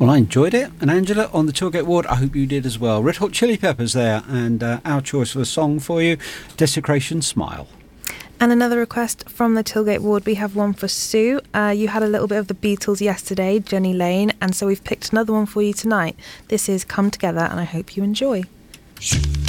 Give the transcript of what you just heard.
Well, I enjoyed it. And Angela, on the Tailgate Ward, I hope you did as well. Red Hot Chili Peppers there, and our choice of a song for you, Desecration Smile. And another request from the Tailgate Ward, we have one for Sue. You had a little bit of the Beatles yesterday, Jenny Lane, and so we've picked another one for you tonight. This is Come Together, and I hope you enjoy.